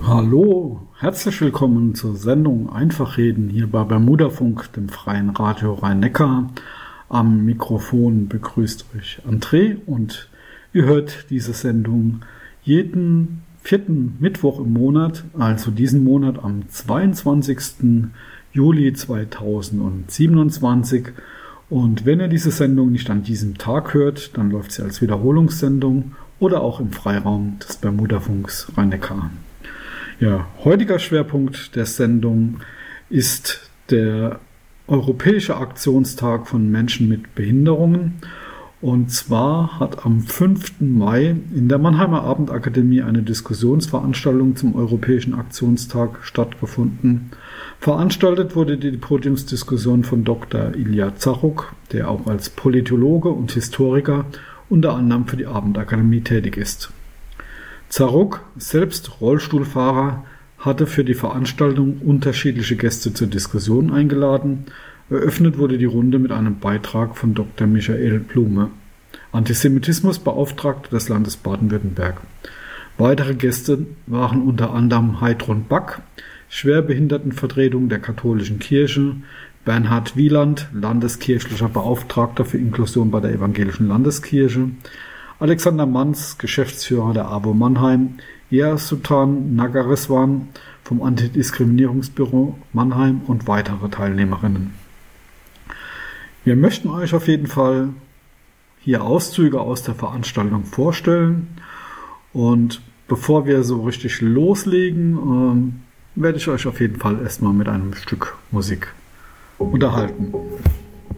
Hallo, herzlich willkommen zur Sendung Einfach reden hier bei Bermudafunk, dem freien Radio Rhein-Neckar. Am Mikrofon begrüßt euch André und ihr hört diese Sendung jeden vierten Mittwoch im Monat, also diesen Monat am 22. Juli 2027. Und wenn ihr diese Sendung nicht an diesem Tag hört, dann läuft sie als Wiederholungssendung oder auch im Freiraum des Bermudafunks Rhein-Neckar. Ja, heutiger Schwerpunkt der Sendung ist der Europäische Aktionstag von Menschen mit Behinderungen. Und zwar hat am 5. Mai in der Mannheimer Abendakademie eine Diskussionsveranstaltung zum Europäischen Aktionstag stattgefunden. Veranstaltet wurde die Podiumsdiskussion von Dr. Ilja Zaruck, der auch als Politologe und Historiker unter anderem für die Abendakademie tätig ist. Zaruck, selbst Rollstuhlfahrer, hatte für die Veranstaltung unterschiedliche Gäste zur Diskussion eingeladen. Eröffnet wurde die Runde mit einem Beitrag von Dr. Michael Blume, Antisemitismusbeauftragter des Landes Baden-Württemberg. Weitere Gäste waren unter anderem Heidrun Back, Schwerbehindertenvertretung der katholischen Kirche, Bernhard Wieland, landeskirchlicher Beauftragter für Inklusion bei der evangelischen Landeskirche, Alexander Manz, Geschäftsführer der AWO Mannheim, Sultan Nagareswan vom Antidiskriminierungsbüro Mannheim und weitere Teilnehmerinnen. Wir möchten euch auf jeden Fall hier Auszüge aus der Veranstaltung vorstellen. Und bevor wir so richtig loslegen, werde ich euch auf jeden Fall erstmal mit einem Stück Musik unterhalten.